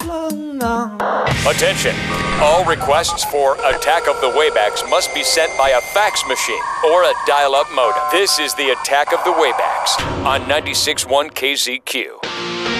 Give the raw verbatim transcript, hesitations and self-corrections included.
Attention! All requests for Attack of the Waybacks must be sent by a fax machine or a dial-up modem. This is the Attack of the Waybacks on ninety-six point one K Z Q.